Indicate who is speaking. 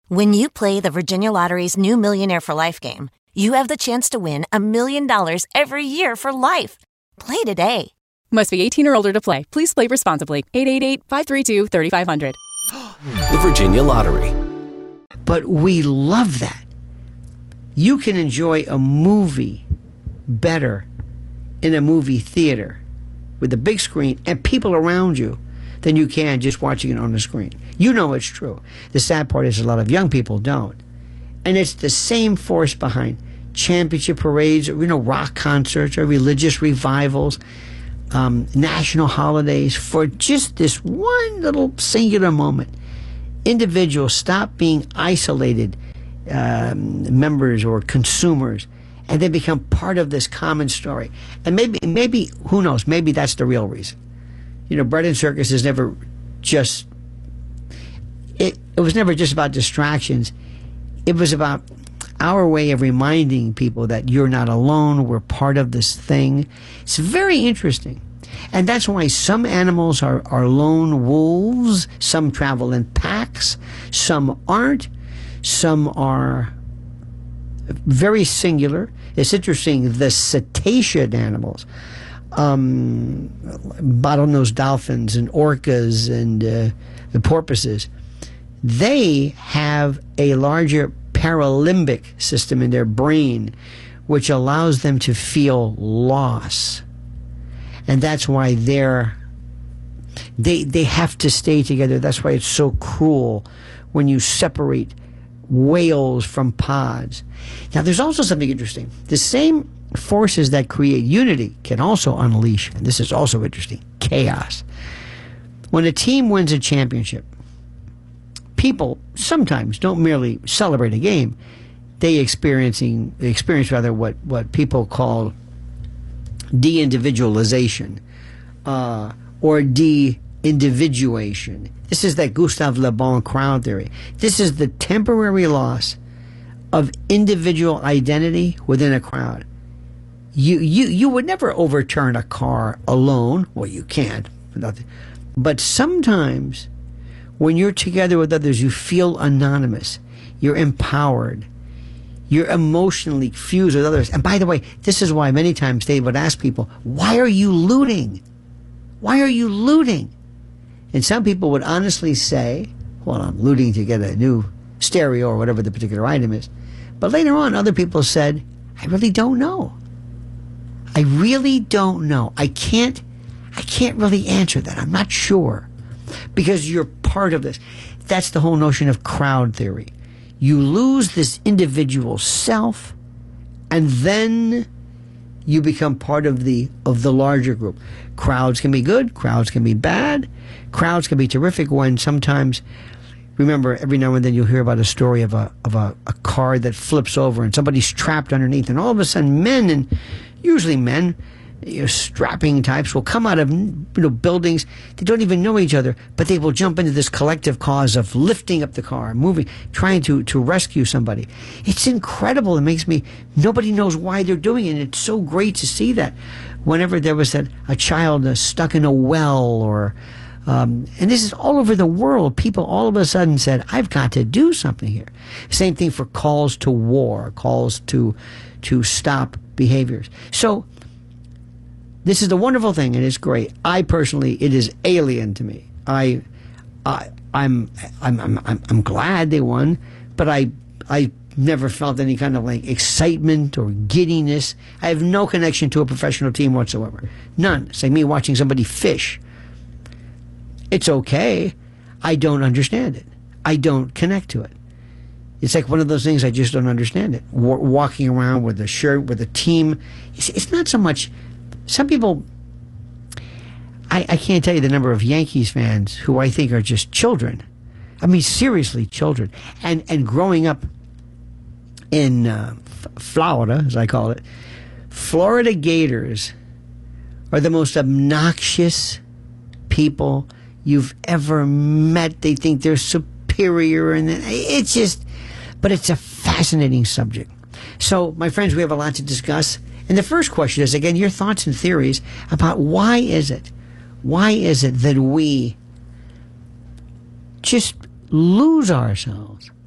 Speaker 1: When you play the Virginia Lottery's new Millionaire for Life game, you have the chance to win $1 million every year for life. Play today.
Speaker 2: Must be 18 or older to play. Please play responsibly. 888-532-3500.
Speaker 3: The Virginia Lottery.
Speaker 4: But we love that. You can enjoy a movie better in a movie theater with a big screen and people around you than you can just watching it on the screen. You know it's true. The sad part is a lot of young people don't. And it's the same force behind championship parades, or, rock concerts, or religious revivals, national holidays, for just this one little singular moment. Individuals stop being isolated members or consumers, and they become part of this common story. And maybe, who knows, maybe that's the real reason. Bread and Circus is never just, it was never just about distractions. It was about our way of reminding people that you're not alone, we're part of this thing. It's very interesting. And that's why some animals are lone wolves, some travel in packs, some aren't, some are very singular. It's interesting, the cetacean animals, bottlenose dolphins and orcas and the porpoises, they have a larger paralimbic system in their brain, which allows them to feel loss. And that's why they have to stay together. That's why it's so cruel when you separate whales from pods. Now, there's also something interesting. The same forces that create unity can also unleash, and this is also interesting, chaos. When a team wins a championship, people sometimes don't merely celebrate a game. They experience what people call de-individualization or de-individuation. This is that Gustave Le Bon crowd theory. This is the temporary loss of individual identity within a crowd. You would never overturn a car alone. Well, you can't. But sometimes when you're together with others, you feel anonymous. You're empowered. You're emotionally fused with others. And by the way, this is why many times they would ask people, why are you looting? Why are you looting? And some people would honestly say, well, I'm looting to get a new stereo or whatever the particular item is. But later on, other people said, I really don't know. I really don't know. I can't really answer that. I'm not sure. Because you're part of this. That's the whole notion of crowd theory. You lose this individual self, and then you become part of the larger group. Crowds can be good. Crowds can be bad. Crowds can be terrific when sometimes, remember, every now and then you'll hear about a story of a car that flips over and somebody's trapped underneath, and all of a sudden men, and usually men, strapping types, will come out of buildings. They don't even know each other, but they will jump into this collective cause of lifting up the car, moving, trying to rescue somebody. It's incredible. It makes me, nobody knows why they're doing it. And it's so great to see that. Whenever there was a child stuck in a well, or and this is all over the world, people all of a sudden said, I've got to do something here. Same thing for calls to war, calls to stop behaviors. So this is the wonderful thing, and it's great. I personally, it is alien to me. I'm glad they won, but I never felt any kind of excitement or giddiness. I have no connection to a professional team whatsoever. None. It's like me watching somebody fish. It's okay. I don't understand it. I don't connect to it. It's like one of those things I just don't understand it. Walking around with a shirt, with a team. It's not so much. Some people, I can't tell you the number of Yankees fans who I think are just children. I mean, seriously, children. And growing up in Florida, as I call it, Florida Gators are the most obnoxious people you've ever met. They think they're superior, and it's just, but it's a fascinating subject. So, my friends, we have a lot to discuss. And the first question is, again, your thoughts and theories about why is it that we just lose ourselves